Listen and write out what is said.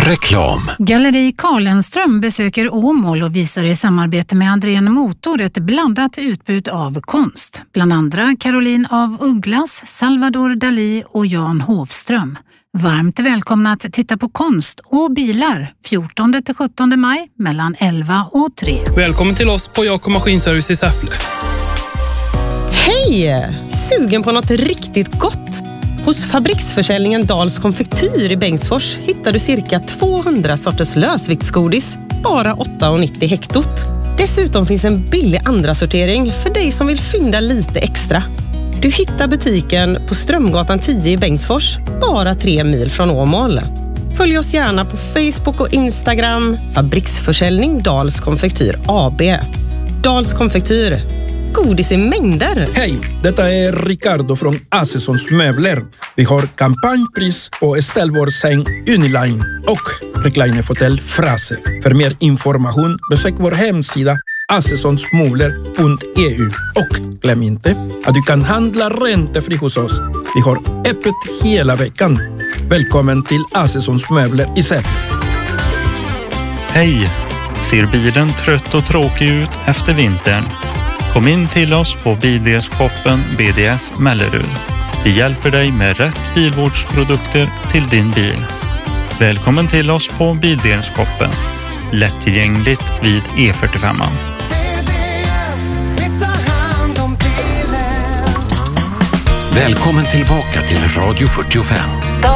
Reklam. Galleri Karlenström besöker Åmål och visar i samarbete med Andrén Motor ett blandat utbud av konst. Bland andra Caroline av Ugglas, Salvador Dalí och Jan Hovström. Varmt välkomna att titta på konst och bilar 14-17 maj mellan 11 och 3. Välkommen till oss på Jakob Maskinservice i Säffle. Hej! Sugen på något riktigt gott? Hos fabriksförsäljningen Dals konfektyr i Bengtsfors hittar du cirka 200 sorters lösviktsgodis, bara 8,90 hektot. Dessutom finns en billig andra sortering för dig som vill fynda lite extra. Du hittar butiken på Strömgatan 10 i Bengtsfors, bara 3 mil från Åmål. Följ oss gärna på Facebook och Instagram, fabriksförsäljning Dals konfektyr AB. Dals konfektyr. Godis i mängder. Hej, detta är Ricardo från Assessons möbler. Vi har kampanjpris på Estellvårsäng Uniline och reclinerfåtölj Frase. För mer information besök vår hemsida assessonsmöbler.eu. Och glöm inte att du kan handla räntefri hos oss. Vi har öppet hela veckan. Välkommen till Assessons möbler i Säffle. Hej! Ser bilen trött och tråkig ut efter vintern? Kom in till oss på Bildelshoppen BDS Mellerud. Vi hjälper dig med rätt bilvårdsprodukter till din bil. Välkommen till oss på Bildelshoppen. Lättillgängligt vid E45. Välkommen tillbaka till Radio 45.